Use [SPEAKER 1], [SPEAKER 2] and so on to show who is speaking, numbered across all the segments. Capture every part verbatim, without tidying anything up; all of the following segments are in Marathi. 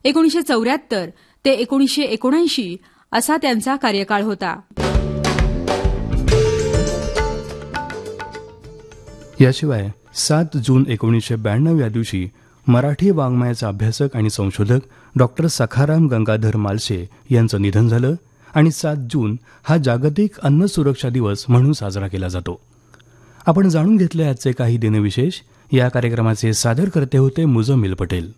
[SPEAKER 1] एकोणीसशे चौऱ्याहत्तर ते एकोणीसशे एकोणऐंशी असा त्यांचा कार्यकाळ होता.
[SPEAKER 2] याशिवाय सात जून एकोणीसशे ब्याण्णव या दिवशी मराठी वाङ्मयाचा अभ्यासक आणि संशोधक डॉक्टर सखाराम गंगाधर मालशे यांचं निधन झालं आणि सात जून हा जागतिक अन्न सुरक्षा दिवस म्हणून साजरा केला जातो. आपण जाणून घेतले आजचे काही दिनविशेष. या कार्यक्रमाचे सादरकर्ते होते मुजम्मिल पटेल.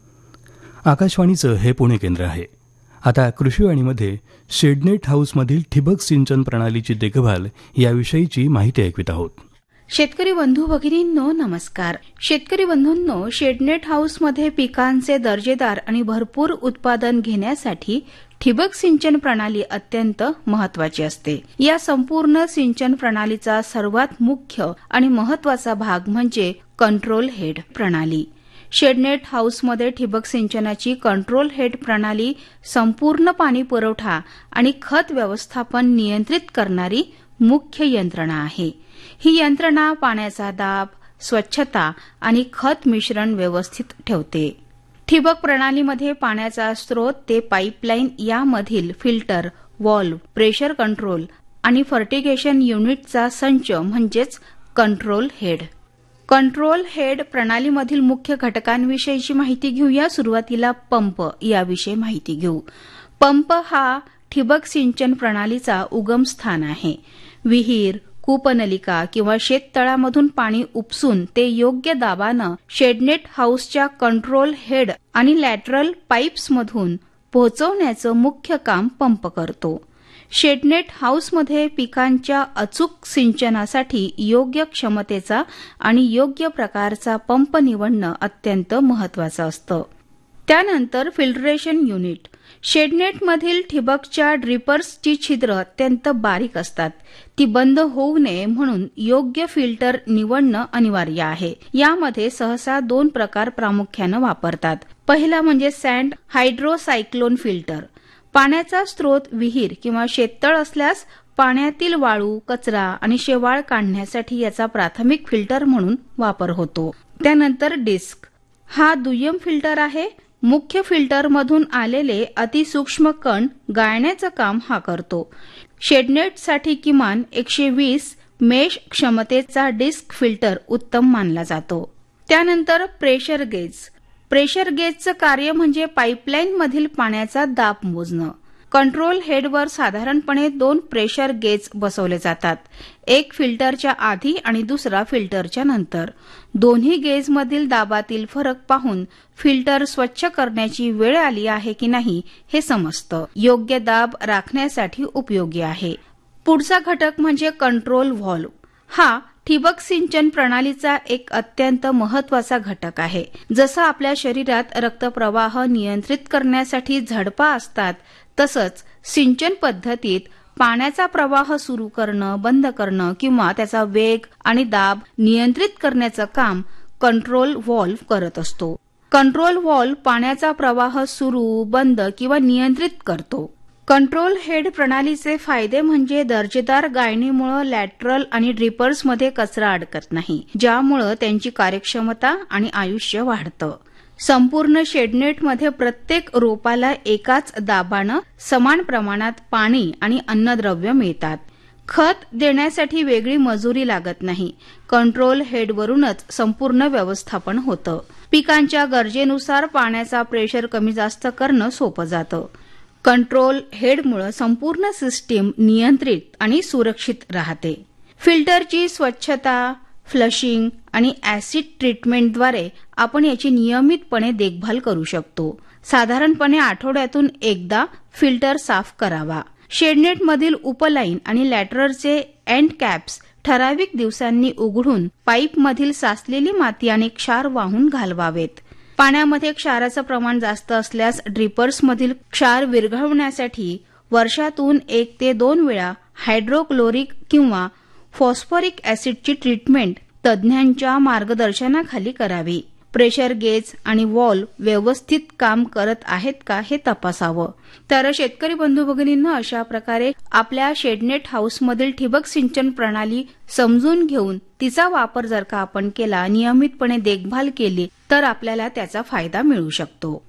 [SPEAKER 2] आकाशवाणीचं हे पुणे केंद्र आहे. आता कृषीवाणीमध्ये शेडनेट हाऊसमधील ठिबक सिंचन प्रणालीची देखभाल याविषयीची माहिती ऐकवित आहोत.
[SPEAKER 3] शेतकरी बंधू भगिनींनो नमस्कार. शेतकरी बंधूंनो, शेडनेट हाऊसमध्ये पिकांचे दर्जेदार आणि भरपूर उत्पादन घेण्यासाठी ठिबक सिंचन प्रणाली अत्यंत महत्वाची असते. या संपूर्ण सिंचन प्रणालीचा सर्वात मुख्य आणि महत्वाचा भाग म्हणजे कंट्रोल हेड प्रणाली. शेडनेट हाऊसमध्ये ठिबक सिंचनाची कंट्रोल हेड प्रणाली संपूर्ण पाणी पुरवठा आणि खत व्यवस्थापन नियंत्रित करणारी मुख्य यंत्रणा आहे. ही यंत्रणा पाण्याचा दाब, स्वच्छता आणि खत मिश्रण व्यवस्थित ठेवते. ठिबक प्रणालीमध्ये पाण्याचा स्रोत ते पाईपलाईन यामधील फिल्टर, व्हॉल्व्ह, प्रेशर कंट्रोल आणि फर्टिगेशन युनिटचा संच म्हणजेच कंट्रोल हेड. कंट्रोल हेड प्रणालीमधील मुख्य घटकांविषयीची माहिती घेऊया. सुरुवातीला पंप याविषयी माहिती घेऊ. पंप हा ठिबक सिंचन प्रणालीचा उगमस्थान आहे. विहीर, कूपनलिका किंवा शेततळामधून पाणी उपसून ते योग्य दाबानं शेडनेट हाऊसच्या कंट्रोल हेड आणि लॅटरल पाईप्समधून पोहोचवण्याचं मुख्य काम पंप करतो. शेडनेट हाऊसमध्ये पिकांच्या अचूक सिंचनासाठी योग्य क्षमतेचा आणि योग्य प्रकारचा पंप निवडणं अत्यंत महत्वाचं असतं. त्यानंतर फिल्टरेशन युनिट. शेडनेटमधील ठिबकच्या ड्रिपर्सची छिद्र अत्यंत बारीक असतात. ती बंद होऊ नये म्हणून योग्य फिल्टर निवडणं अनिवार्य आहे. यामध्ये सहसा दोन प्रकार प्रामुख्यानं वापरतात. पहिला म्हणजे सँड हायड्रोसायक्लोन फिल्टर. पाण्याचा स्रोत विहीर किंवा शेततळ असल्यास पाण्यातील वाळू, कचरा आणि शेवाळ काढण्यासाठी याचा प्राथमिक फिल्टर म्हणून वापर होतो. त्यानंतर डिस्क. हा दुय्यम फिल्टर आहे. मुख्य फिल्टरमधून आलेले अतिसूक्ष्म कण गाळण्याचं काम हा करतो. शेडनेटसाठी किमान एकशे वीस मेश क्षमतेचा डिस्क फिल्टर उत्तम मानला जातो. त्यानंतर प्रेशर गेज. प्रेशर गेजचं कार्य म्हणजे पाईपलाईनमधील पाण्याचा दाब मोजणं. कंट्रोल हेडवर साधारणपणे दोन प्रेशर गेज बसवले जातात. एक फिल्टरच्या आधी आणि दुसरा फिल्टरच्या नंतर. दोन्ही गेजमधील दाबातील फरक पाहून फिल्टर स्वच्छ करण्याची वेळ आली आहे की नाही हे समजतं. योग्य दाब राखण्यासाठी उपयोगी आहे. पुढचा घटक म्हणजे कंट्रोल व्हॉल्व्ह. हा ठिबक सिंचन प्रणालीचा एक अत्यंत महत्वाचा घटक आहे. जसं आपल्या शरीरात रक्तप्रवाह नियंत्रित करण्यासाठी झडपा असतात, तसंच सिंचन पद्धतीत पाण्याचा प्रवाह सुरू करणं, बंद करणं किंवा त्याचा वेग आणि दाब नियंत्रित करण्याचं काम कंट्रोल व्हॉल्व्ह करत असतो. कंट्रोल व्हॉल्व्ह पाण्याचा प्रवाह सुरू, बंद किंवा नियंत्रित करतो. कंट्रोल हेड प्रणालीचे फायदे म्हणजे दर्जेदार गाळणीमुळे लॅटरल आणि ड्रिपर्समध्ये कचरा अडकत नाही, ज्यामुळे त्यांची कार्यक्षमता आणि आयुष्य वाढतं. संपूर्ण शेडनेटमध्ये प्रत्येक रोपाला एकाच दाबानं समान प्रमाणात पाणी आणि अन्नद्रव्य मिळतात. खत देण्यासाठी वेगळी मजुरी लागत नाही. कंट्रोल हेडवरूनच संपूर्ण व्यवस्थापन होतं. पिकांच्या गरजेनुसार पाण्याचा प्रेशर कमी जास्त करणं सोपं जातं. कंट्रोल हेडमुळे संपूर्ण सिस्टीम नियंत्रित आणि सुरक्षित राहते. फिल्टरची स्वच्छता, फ्लशिंग आणि ऍसिड ट्रीटमेंटद्वारे आपण याची नियमितपणे देखभाल करू शकतो. साधारणपणे आठवड्यातून एकदा फिल्टर साफ करावा. शेडनेटमधील उपलाईन आणि लॅटरलचे एंड कॅप्स ठराविक दिवसांनी उघडून पाईपमधील साचलेली माती आणि क्षार वाहून घालवावेत. पाण्यामध्ये क्षाराचं प्रमाण जास्त असल्यास ड्रिपर्समधील क्षार विरघळवण्यासाठी वर्षातून एक ते दोन वेळा हायड्रोक्लोरिक किंवा फॉस्फरिक ऍसिडची ट्रीटमेंट तज्ज्ञांच्या मार्गदर्शनाखाली करावी. प्रेशर गेज आणि व्हॉल्व्ह व्यवस्थित काम करत आहेत का हे तपासावं. तर शेतकरी बंधू भगिनींना अशा प्रकारे आपल्या शेडनेट हाऊसमधील ठिबक सिंचन प्रणाली समजून घेऊन तिचा वापर जर का आपण केला, नियमितपणे देखभाल केली तर आपल्याला त्याचा फायदा मिळू शकतो.